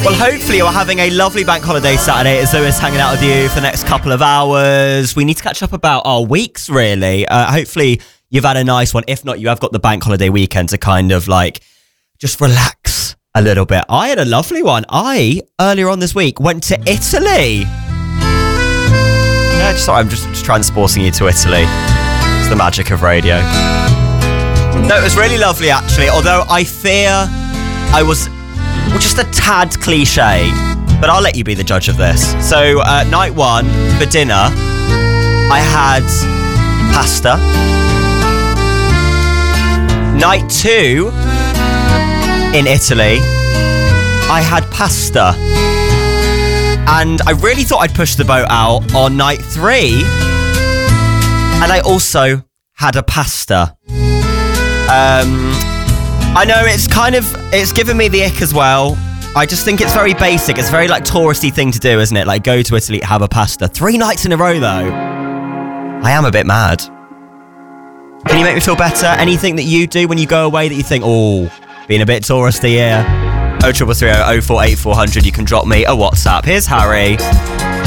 Well, hopefully you're having a lovely bank holiday Saturday as Lewis hanging out with you for the next couple of hours. We need to catch up about our weeks, really. Hopefully you've had a nice one. If not, you have got the bank holiday weekend to kind of like just relax a little bit. I had a lovely one. Earlier on this week, went to Italy. Yeah, I'm just transporting you to Italy. It's the magic of radio. No, it was really lovely, actually. Although I fear I was just a tad cliche, but I'll let you be the judge of this. So, night one, for dinner, I had pasta. Night two, in Italy, I had pasta. And I really thought I'd push the boat out on night three. And I also had a pasta. I know it's given me the ick as well. I just think it's very basic. It's a very like touristy thing to do, isn't it? Like go to Italy, have a pasta. 3 nights in a row though. I am a bit mad. Can you make me feel better? Anything that you do when you go away that you think, oh, being a bit touristy here? 0330 048 400. You can drop me a WhatsApp. Here's Harry.